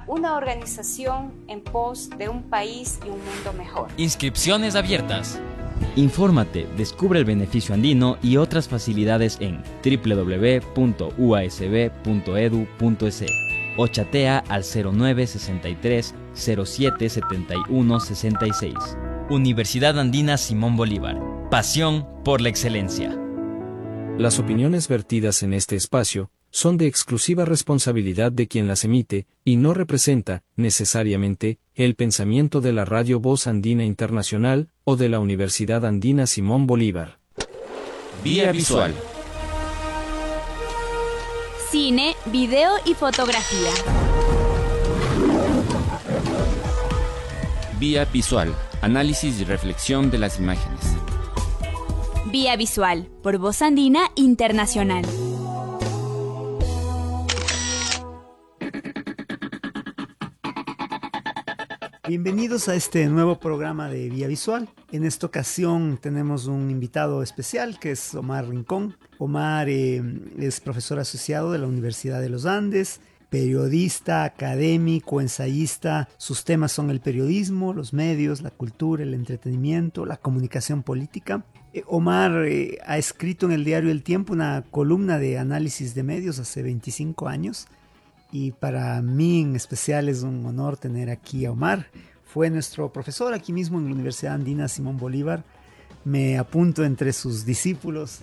una organización en pos de un país y un mundo mejor. Inscripciones abiertas. Infórmate, descubre el beneficio andino y otras facilidades en www.uasb.edu.es o chatea al 0963 07 71 66. Universidad Andina Simón Bolívar. Pasión por la excelencia. Las opiniones vertidas en este espacio son de exclusiva responsabilidad de quien las emite y no representa, necesariamente, el pensamiento de la Radio Voz Andina Internacional o de la Universidad Andina Simón Bolívar. Vía visual. Cine, video y fotografía. Vía visual. Análisis y reflexión de las imágenes. Vía visual, por Voz Andina Internacional. Bienvenidos a este nuevo programa de Vía Visual. En esta ocasión tenemos un invitado especial que es Omar Rincón. Omar es profesor asociado de la Universidad de los Andes, periodista, académico, ensayista. Sus temas son el periodismo, los medios, la cultura, el entretenimiento, la comunicación política. Omar ha escrito en el diario El Tiempo una columna de análisis de medios hace 25 años. Y para mí en especial es un honor tener aquí a Omar. Fue nuestro profesor aquí mismo en la Universidad Andina Simón Bolívar. Me apunto entre sus discípulos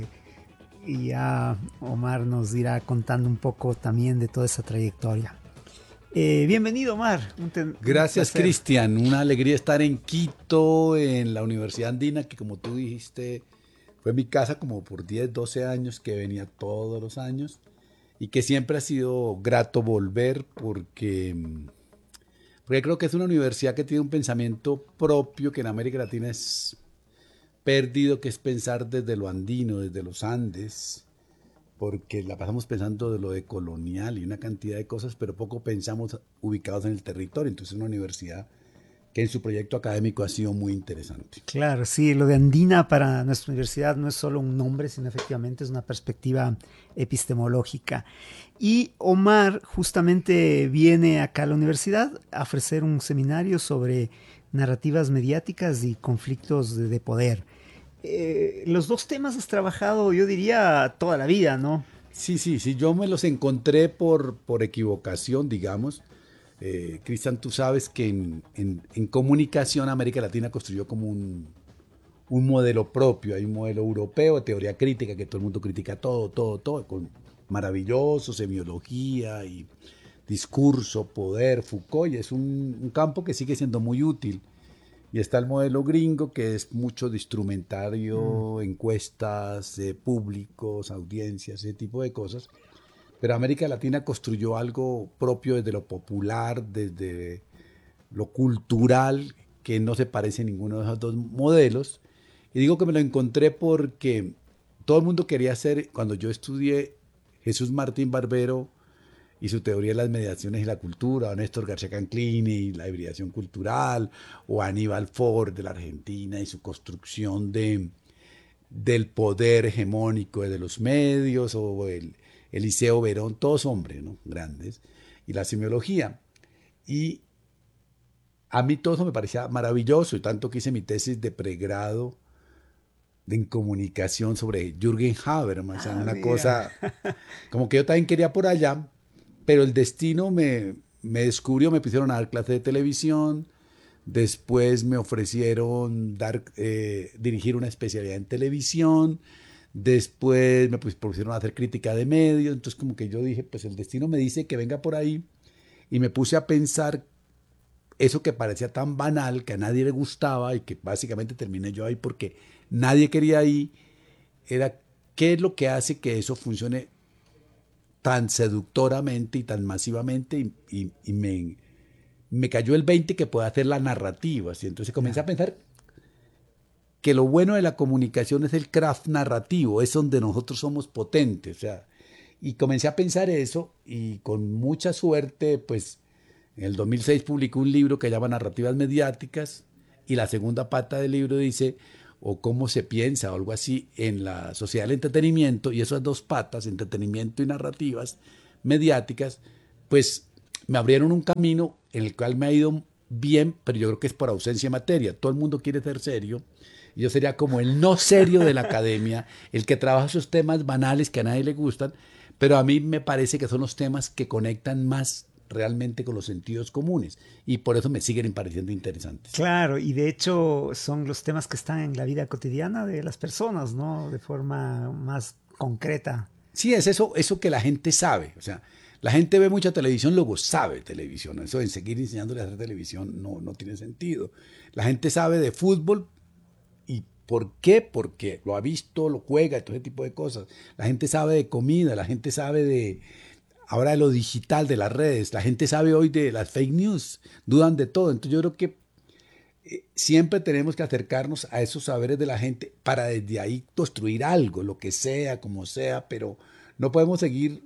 y ya Omar nos irá contando un poco también de toda esa trayectoria. Bienvenido, Omar. Gracias, Cristian. Una alegría estar en Quito, en la Universidad Andina, que como tú dijiste, fue mi casa como por 10, 12 años, que venía todos los años. Y que siempre ha sido grato volver porque creo que es una universidad que tiene un pensamiento propio que en América Latina es perdido, que es pensar desde lo andino, desde los Andes, porque la pasamos pensando de lo de colonial y una cantidad de cosas, pero poco pensamos ubicados en el territorio. Entonces es una universidad que en su proyecto académico ha sido muy interesante. Claro, sí, lo de Andina para nuestra universidad no es solo un nombre, sino efectivamente es una perspectiva epistemológica. Y Omar justamente viene acá a la universidad a ofrecer un seminario sobre narrativas mediáticas y conflictos de poder. Los dos temas has trabajado, yo diría, toda la vida, ¿no? Sí, yo me los encontré por equivocación, digamos. Cristian, tú sabes que en comunicación América Latina construyó como un modelo propio. Hay un modelo europeo de teoría crítica que todo el mundo critica todo, con maravilloso, semiología y discurso, poder, Foucault, y es un campo que sigue siendo muy útil. Y está el modelo gringo, que es mucho de instrumentario, encuestas, públicos, audiencias, ese tipo de cosas. Pero América Latina construyó algo propio desde lo popular, desde lo cultural, que no se parece a ninguno de esos dos modelos. Y digo que me lo encontré porque todo el mundo quería hacer, cuando yo estudié Jesús Martín Barbero y su teoría de las mediaciones y la cultura, o Néstor García Canclini, la hibridación cultural, o Aníbal Ford de la Argentina y su construcción del poder hegemónico de los medios, o Eliseo Verón, todos hombres, ¿no? Grandes, y la semiología. Y a mí todo eso me parecía maravilloso, y tanto que hice mi tesis de pregrado en comunicación sobre Jürgen Habermas, o sea, una cosa como que yo también quería por allá, pero el destino me descubrió, me pusieron a dar clases de televisión, después me ofrecieron dirigir una especialidad en televisión, después me pusieron a hacer crítica de medios, entonces como que yo dije, pues el destino me dice que venga por ahí, y me puse a pensar eso que parecía tan banal, que a nadie le gustaba y que básicamente terminé yo ahí porque nadie quería ahí, era qué es lo que hace que eso funcione tan seductoramente y tan masivamente, y me cayó el 20 que puede hacer la narrativa, ¿sí? Entonces comencé a pensar que lo bueno de la comunicación es el craft narrativo, es donde nosotros somos potentes, o sea, y comencé a pensar eso, y con mucha suerte, pues, en el 2006 publicó un libro que se llama Narrativas Mediáticas, y la segunda pata del libro dice, o cómo se piensa, o algo así, en la sociedad del entretenimiento, y esas dos patas, entretenimiento y narrativas mediáticas, pues me abrieron un camino en el cual me ha ido bien, pero yo creo que es por ausencia de materia. Todo el mundo quiere ser serio. Y yo sería como el no serio de la academia, el que trabaja esos temas banales que a nadie le gustan, pero a mí me parece que son los temas que conectan más realmente con los sentidos comunes y por eso me siguen pareciendo interesantes. Claro, y de hecho son los temas que están en la vida cotidiana de las personas, ¿no? De forma más concreta. Sí, es eso que la gente sabe. O sea, la gente ve mucha televisión, luego sabe televisión. Eso en seguir enseñándole a hacer televisión no tiene sentido. La gente sabe de fútbol. ¿Y por qué? Porque lo ha visto, lo juega, todo ese tipo de cosas. La gente sabe de comida, la gente sabe ahora de lo digital, de las redes. La gente sabe hoy de las fake news, dudan de todo. Entonces yo creo que siempre tenemos que acercarnos a esos saberes de la gente para desde ahí construir algo, lo que sea, como sea, pero no podemos seguir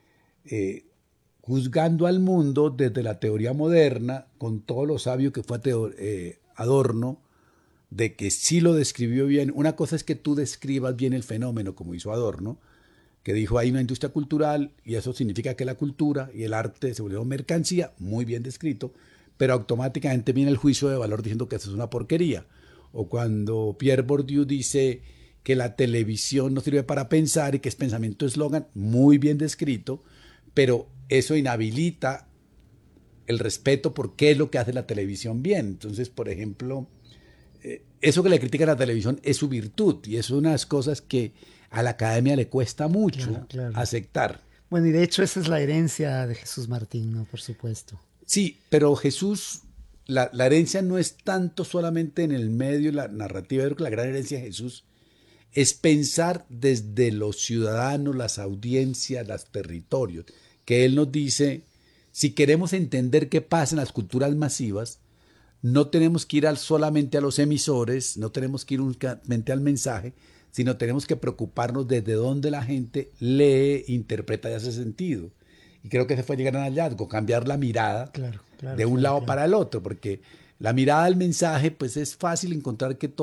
juzgando al mundo desde la teoría moderna, con todo lo sabio que fue Adorno, de que sí lo describió bien. Una cosa es que tú describas bien el fenómeno, como hizo Adorno, que dijo hay una industria cultural y eso significa que la cultura y el arte se volvieron mercancía, muy bien descrito, pero automáticamente viene el juicio de valor diciendo que eso es una porquería. O cuando Pierre Bourdieu dice que la televisión no sirve para pensar y que es pensamiento eslogan, muy bien descrito, pero eso inhabilita el respeto por qué es lo que hace la televisión bien. Entonces, por ejemplo, eso que le critican a la televisión es su virtud y es unas cosas que a la academia le cuesta mucho aceptar. Bueno, y de hecho esa es la herencia de Jesús Martín, ¿no? Por supuesto. Sí, pero Jesús, la herencia no es tanto solamente en el medio y la narrativa. Yo creo que la gran herencia de Jesús es pensar desde los ciudadanos, las audiencias, los territorios, que Él nos dice, si queremos entender qué pasa en las culturas masivas, no tenemos que ir solamente a los emisores, no tenemos que ir únicamente al mensaje, sino tenemos que preocuparnos desde dónde la gente lee, interpreta y hace sentido. Y creo que ese fue el gran hallazgo, cambiar la mirada de un lado para el otro, porque la mirada del mensaje, pues es fácil encontrar que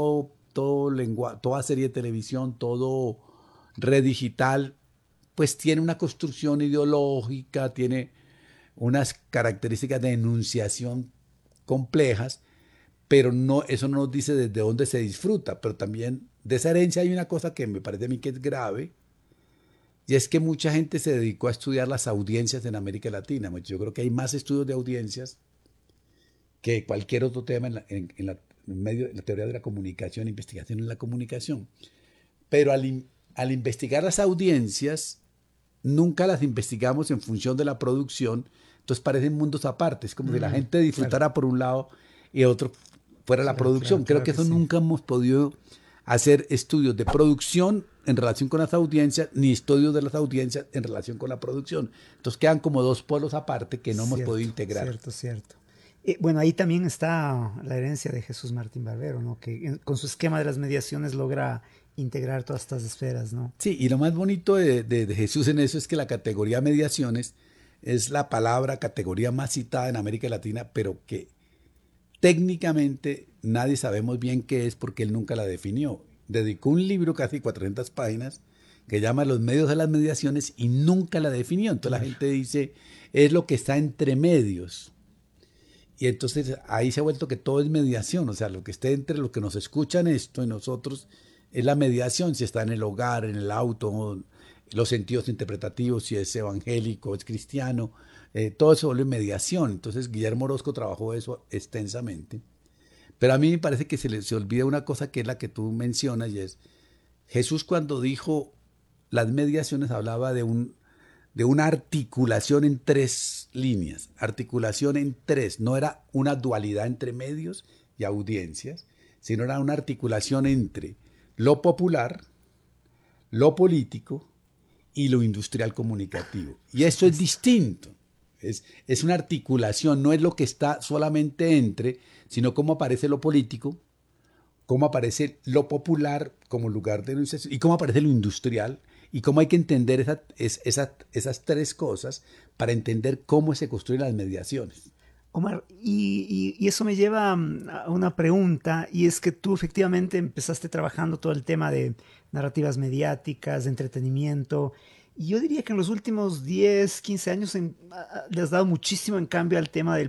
toda serie de televisión, todo red digital, pues tiene una construcción ideológica, tiene unas características de enunciación complejas, pero eso no nos dice desde dónde se disfruta. Pero también de esa herencia hay una cosa que me parece a mí que es grave, y es que mucha gente se dedicó a estudiar las audiencias en América Latina. Yo creo que hay más estudios de audiencias que cualquier otro tema en la teoría de la comunicación, investigación en la comunicación. Pero al investigar las audiencias, nunca las investigamos en función de la producción, entonces parecen mundos aparte. Es como si la gente disfrutara por un lado y otro fuera la producción. Creo que eso nunca hemos podido hacer estudios de producción en relación con las audiencias, ni estudios de las audiencias en relación con la producción. Entonces quedan como dos polos aparte que no hemos podido integrar. Cierto. Bueno, ahí también está la herencia de Jesús Martín Barbero, ¿no? Que con su esquema de las mediaciones logra integrar todas estas esferas, ¿no? Sí, y lo más bonito de Jesús en eso es que la categoría mediaciones es la categoría más citada en América Latina, pero que técnicamente nadie sabemos bien qué es porque él nunca la definió. Dedicó un libro, casi 400 páginas, que llama Los medios de las mediaciones y nunca la definió. Entonces la gente dice, es lo que está entre medios. Y entonces ahí se ha vuelto que todo es mediación, o sea, lo que esté entre los que nos escuchan esto y nosotros es la mediación, si está en el hogar, en el auto, los sentidos interpretativos, si es evangélico, es cristiano, todo eso vuelve mediación. Entonces Guillermo Orozco trabajó eso extensamente. Pero a mí me parece que se olvida una cosa que es la que tú mencionas, y es Jesús cuando dijo las mediaciones hablaba de una articulación en tres líneas, articulación en tres, no era una dualidad entre medios y audiencias, sino era una articulación entre lo popular, lo político y lo industrial comunicativo. Y eso es distinto, es una articulación, no es lo que está solamente entre, sino cómo aparece lo político, cómo aparece lo popular como lugar de enunciación y cómo aparece lo industrial, y cómo hay que entender esas tres cosas para entender cómo se construyen las mediaciones. Omar, y eso me lleva a una pregunta, y es que tú efectivamente empezaste trabajando todo el tema de narrativas mediáticas, de entretenimiento, Y yo diría que en los últimos 10, 15 años le has dado muchísimo en cambio al tema